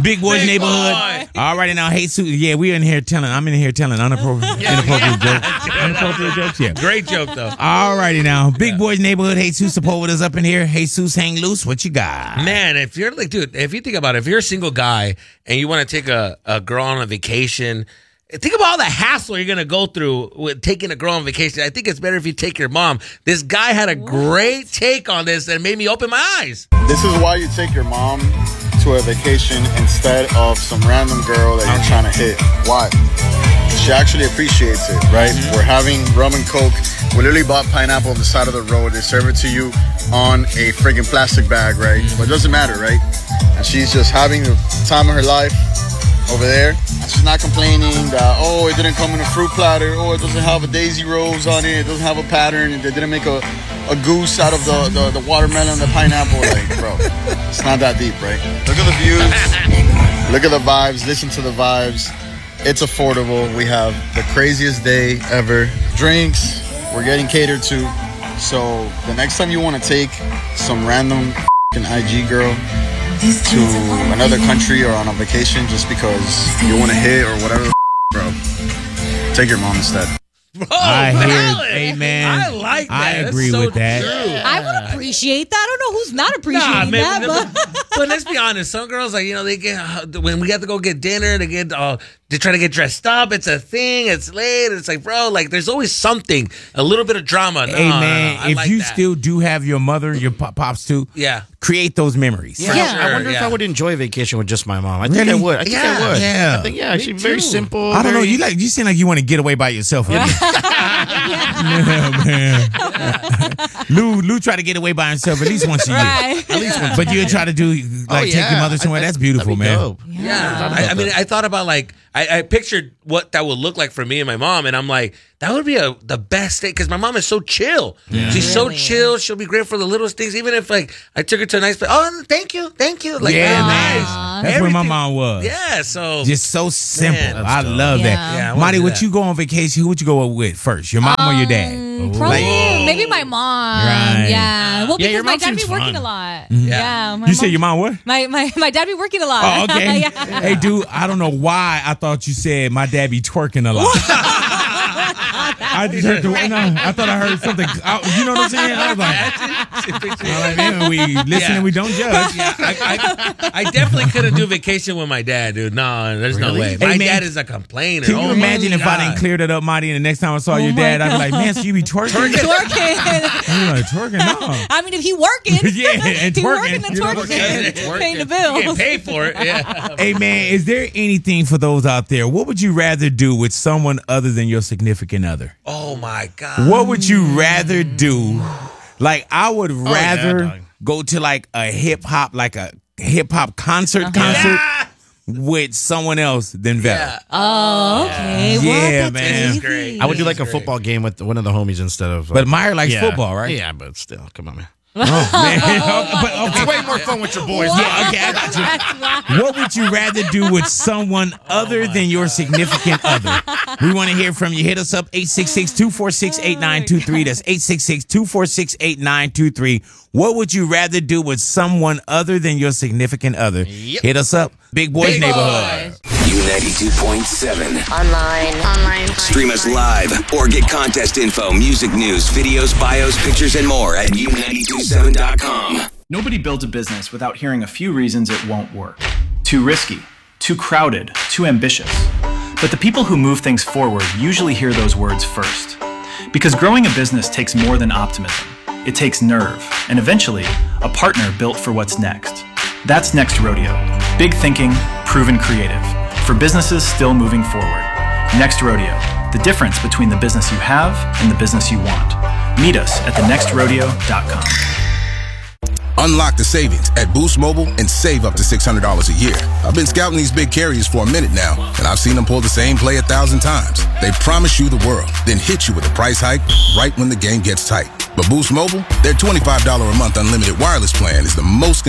Big Boys Neighborhood. All right, now, Jesus. Yeah, I'm in here telling inappropriate jokes. Yeah. Great joke, though. All righty now. Big Boys Neighborhood. Jesus Sepulveda's up in here. Jesus, hang loose. What you got? Man, if you're like, dude, if you think about it, if you're a single guy and you want to take a girl on a vacation, think about all the hassle you're going to go through with taking a girl on vacation. I think it's better if you take your mom. This guy had a great take on this that made me open my eyes. This is why you take your mom to a vacation instead of some random girl that you're trying to hit. Why? She actually appreciates it, right? We're having rum and Coke. We literally bought pineapple on the side of the road. They serve it to you on a friggin' plastic bag, right? But it doesn't matter, right? And she's just having the time of her life over there. And she's not complaining that, oh, it didn't come in a fruit platter. Oh, it doesn't have a daisy rose on it. It doesn't have a pattern. They didn't make a goose out of the watermelon and the pineapple. Like, bro, it's not that deep, right? Look at the views. Look at the vibes. Listen to the vibes. It's affordable. We have the craziest day ever. Drinks, we're getting catered to. So the next time you want to take some random IG girl to another country or on a vacation just because you want to hit or whatever, bro, take your mom instead. Bro, I valid. hear, amen. I like that. I agree That's so with that. true. I would appreciate that. I don't know who's not appreciating that. But let's be honest. Some girls, like, they get when we have to go get dinner, they try to get dressed up. It's a thing. It's late. It's like, bro, like there's always something, a little bit of drama. Hey, man, I if like you that. still do have your mother, your pops too, create those memories. Yeah, Yeah. sure, I wonder if I would enjoy a vacation with just my mom. I think Really? I would. I think I would. Yeah. I think, she's very simple. I don't know. very- You seem like you want to get away by yourself. Yeah, man. Lou tried to get away by himself at least once a year. Right. At least once. But you try to do take your mother somewhere. That's beautiful, that'd be man. dope. Yeah, I mean, I thought about I pictured what that would look like for me and my mom, and I'm like, that would be the best day because my mom is so chill. Yeah. She's so chill. She'll be great for the littlest things. Even if I took her to a nice place. Oh, thank you. Like, Yeah, oh, man. nice. That's where my Everything- mom was. Yeah, so Just so simple. Man, I love Yeah. that. Yeah, I wanna Marty, do would that. you go on vacation? Who would you go with first? Your mom or your dad? Probably maybe my mom. Right. Yeah. Well, Yeah, because your my mom dad be seems working fun. a lot. Yeah. My You mom- said your mom what? My dad be working a lot. Oh, okay. Yeah. Hey, dude, I don't know why I thought you said my dad be twerking a lot. I just heard I thought I heard something. You know what I'm saying? I was like, man, we listen and we don't judge. Yeah, I definitely couldn't do vacation with my dad, dude. No, there's no way. Hey, My man, dad is a complainer. Can you Oh, imagine my if I God. didn't clear that up, Marty, and the next time I saw your my dad, I'd be God. like, man, so you be twerking? Twerking. You like, twerking? No. I mean, if he working, Yeah, and he twerking, working and you know what I'm saying? twerking, paying the You get bills. paid for it. Yeah. Hey, man, is there anything for those out there? What would you rather do with someone other than your significant other? Oh my God. What would you rather do? Like, I would rather dog. go to like a hip hop concert with someone else than Vera. Yeah. Oh, okay. Yeah, Well, that's man. easy. Great. I would do like a Great. football game with one of the homies instead of. But Meyer likes yeah. football, right? Yeah, but still, come on, man. Oh, man. But, okay. It's way more fun with your boys. Yeah, okay, I got you. That's why. What would you rather do with someone other than your significant other? We want to hear from you. Hit us up, 866-246-8923. That's 866-246-8923. What would you rather do with someone other than your significant other? Hit us up. Big Boys Neighborhood. U92.7. Online. Stream us live or get contest info, music news, videos, bios, pictures, and more at U927.com. Nobody builds a business without hearing a few reasons it won't work. Too risky, too crowded, too ambitious. But the people who move things forward usually hear those words first. Because growing a business takes more than optimism. It takes nerve, and eventually, a partner built for what's next. That's Next Rodeo. Big thinking, proven creative. For businesses still moving forward. Next Rodeo. The difference between the business you have and the business you want. Meet us at thenextrodeo.com. Unlock the savings at Boost Mobile and save up to $600 a year. I've been scouting these big carriers for a minute now, and I've seen them pull the same play 1,000 times. They promise you the world, then hit you with a price hike right when the game gets tight. But Boost Mobile, their $25 a month unlimited wireless plan is the most